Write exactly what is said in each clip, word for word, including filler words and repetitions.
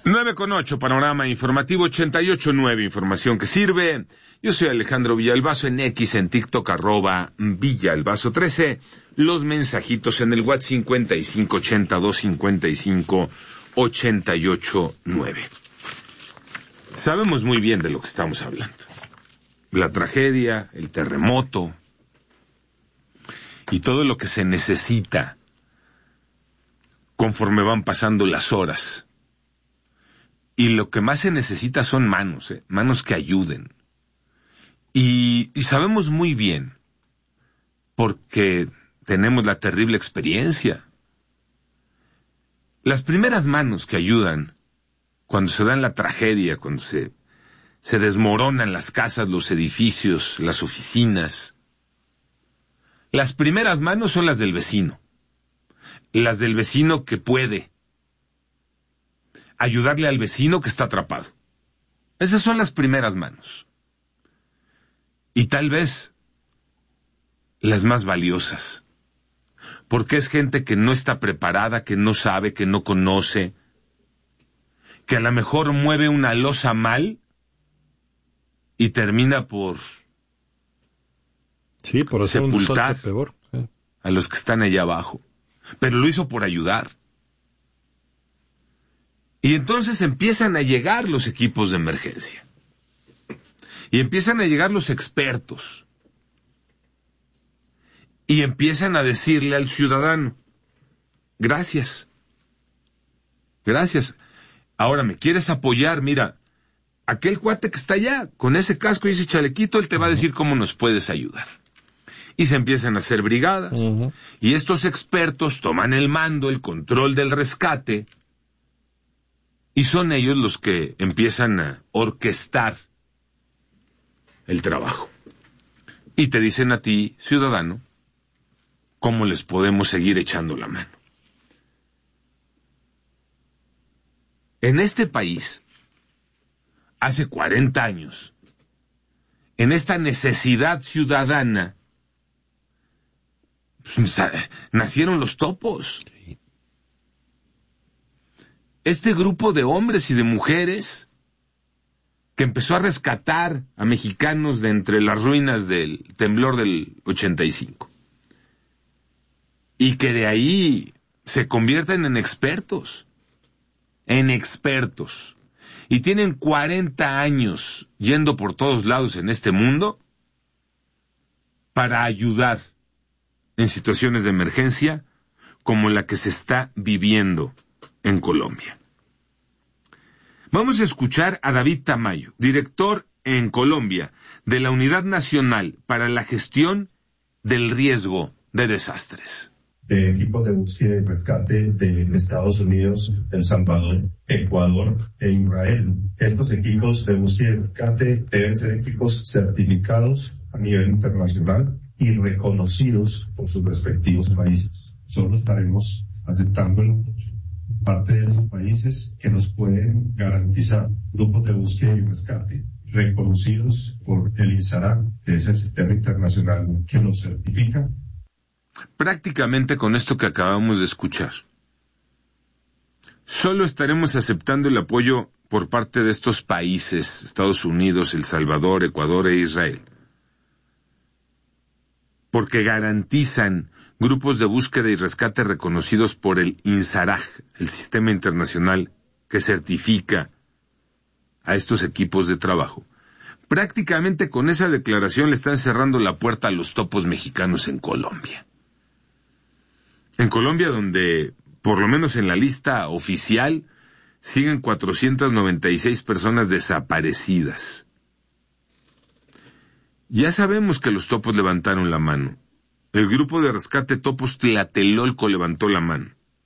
nueve con ocho, panorama informativo ochenta y ocho punto nueve, información que sirve. Yo soy Alejandro Villalbazo, en X, en TikTok, arroba Villalbazo trece. Los mensajitos en el WhatsApp cincuenta y cinco ochenta y dos cincuenta y cinco ochenta y ocho nueve. Sabemos muy bien de lo que estamos hablando. La tragedia, el terremoto y todo lo que se necesita conforme van pasando las horas. Y lo que más se necesita son manos, ¿eh? manos que ayuden. Y, y sabemos muy bien, porque tenemos la terrible experiencia. Las primeras manos que ayudan, cuando se da la tragedia, cuando se, se desmoronan las casas, los edificios, las oficinas, las primeras manos son las del vecino. Las del vecino que puede ayudarle al vecino que está atrapado. Esas son las primeras manos. Y tal vez las más valiosas. Porque es gente que no está preparada, que no sabe, que no conoce, que a lo mejor mueve una losa mal y termina por, sí, por hacer sepultar un peor. Sí. A los que están allá abajo. Pero lo hizo por ayudar. Y entonces empiezan a llegar los equipos de emergencia. Y empiezan a llegar los expertos. Y empiezan a decirle al ciudadano, gracias. Gracias. Ahora, ¿me quieres apoyar? Mira, aquel cuate que está allá, con ese casco y ese chalequito, él te va a decir cómo nos puedes ayudar. Y se empiezan a hacer brigadas. Uh-huh. Y estos expertos toman el mando, el control del rescate, y son ellos los que empiezan a orquestar el trabajo. Y te dicen a ti, ciudadano, cómo les podemos seguir echando la mano. En este país, hace cuarenta años, en esta necesidad ciudadana, pues, nacieron los topos. Este grupo de hombres y de mujeres que empezó a rescatar a mexicanos de entre las ruinas del temblor del ochenta y cinco. Y que de ahí se convierten en expertos. En expertos. Y tienen cuarenta años yendo por todos lados en este mundo para ayudar en situaciones de emergencia como la que se está viviendo en Colombia. Vamos a escuchar a David Tamayo, director en Colombia de la Unidad Nacional para la Gestión del Riesgo de Desastres. De equipos de búsqueda y rescate de Estados Unidos, El Salvador, Ecuador e Israel. Estos equipos de búsqueda y rescate deben ser equipos certificados a nivel internacional y reconocidos por sus respectivos países. Solo estaremos aceptando parte de esos países que nos pueden garantizar grupos de búsqueda y rescate reconocidos por el INSARAC, que es el sistema internacional que los certifica. Prácticamente con esto que acabamos de escuchar, solo estaremos aceptando el apoyo por parte de estos países, Estados Unidos, El Salvador, Ecuador e Israel, porque garantizan grupos de búsqueda y rescate reconocidos por el INSARAG, el sistema internacional que certifica a estos equipos de trabajo. Prácticamente con esa declaración le están cerrando la puerta a los topos mexicanos en Colombia. En Colombia, donde, por lo menos en la lista oficial, siguen cuatrocientas noventa y seis personas desaparecidas. Ya sabemos que los topos levantaron la mano. El grupo de rescate Topos Tlatelolco levantó la mano.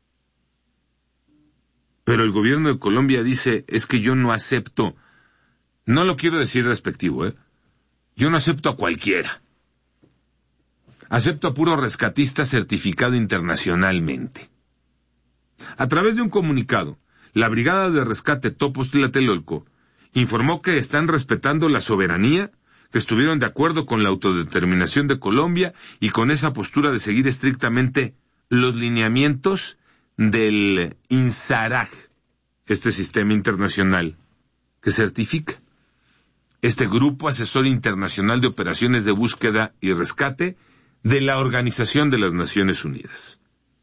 Pero el gobierno de Colombia dice, es que yo no acepto, no lo quiero decir despectivo, ¿eh? Yo no acepto a cualquiera. Acepto a puro rescatista certificado internacionalmente. A través de un comunicado, la Brigada de Rescate Topos Tlatelolco informó que están respetando la soberanía, que estuvieron de acuerdo con la autodeterminación de Colombia y con esa postura de seguir estrictamente los lineamientos del INSARAG, este sistema internacional que certifica. Este Grupo Asesor Internacional de Operaciones de Búsqueda y Rescate de la Organización de las Naciones Unidas.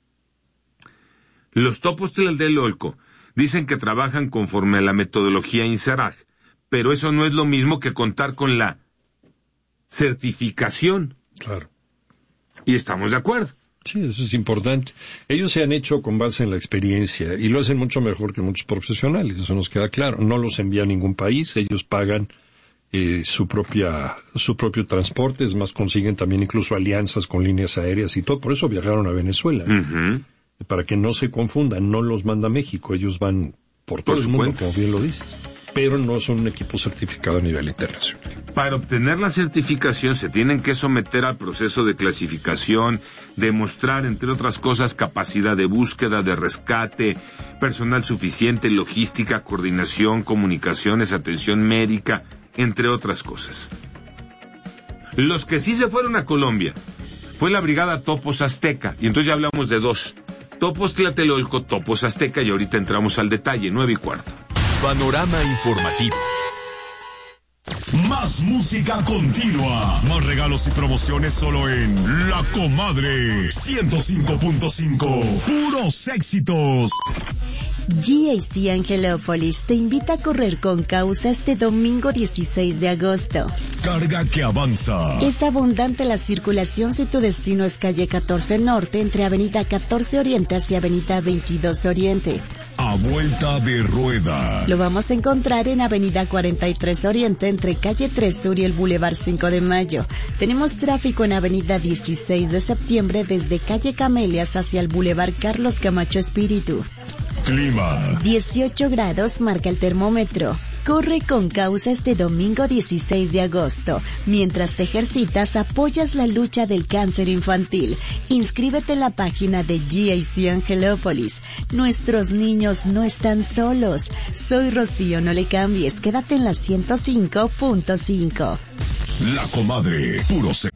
Los topos Tlatelolco dicen que trabajan conforme a la metodología INSARAG, pero eso no es lo mismo que contar con la certificación. Claro. Y estamos de acuerdo. Sí, eso es importante. Ellos se han hecho con base en la experiencia y lo hacen mucho mejor que muchos profesionales, eso nos queda claro. No los envía a ningún país, ellos pagan eh, su propia su propio transporte, es más, consiguen también incluso alianzas con líneas aéreas y todo, por eso viajaron a Venezuela. Uh-huh. Para que no se confundan, no los manda México, ellos van por todo por el mundo, cuenta. como bien lo dices. Pero no son un equipo certificado a nivel internacional. Para obtener la certificación se tienen que someter al proceso de clasificación, demostrar, entre otras cosas, capacidad de búsqueda, de rescate, personal suficiente, logística, coordinación, comunicaciones, atención médica, entre otras cosas. Los que sí se fueron a Colombia fue la Brigada Topos Azteca, y entonces ya hablamos de dos. Topos Tlatelolco, Topos Azteca, y ahorita entramos al detalle, nueve y cuarto. Panorama informativo. Más música continua. Más regalos y promociones solo en La Comadre. ciento cinco punto cinco. Puros éxitos. G A C Angelópolis te invita a correr con causa este domingo dieciséis de agosto. Carga que avanza. Es abundante la circulación si tu destino es calle catorce Norte entre avenida catorce Oriente hacia avenida veintidós Oriente. A vuelta de rueda. Lo vamos a encontrar en avenida cuarenta y tres Oriente entre calle tres Sur y el Boulevard cinco de Mayo. Tenemos tráfico en avenida dieciséis de septiembre desde calle Camelias hacia el Boulevard Carlos Camacho Espíritu. Clima. dieciocho grados marca el termómetro. Corre con causa este domingo dieciséis de agosto. Mientras te ejercitas, apoyas la lucha del cáncer infantil. Inscríbete en la página de G A C Angelópolis. Nuestros niños no están solos. Soy Rocío, no le cambies. Quédate en la ciento cinco punto cinco. La Comadre. Puros